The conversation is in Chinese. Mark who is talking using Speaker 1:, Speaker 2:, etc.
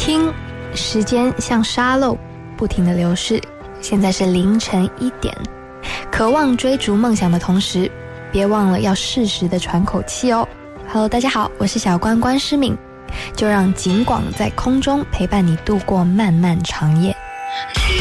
Speaker 1: 听，时间像沙漏不停地流逝，现在是凌晨1点，渴望追逐梦想的同时，别忘了要适时的喘口气哦。Hello， 大家好，我是小关关诗敏，就让景广在空中陪伴你度过漫漫长夜。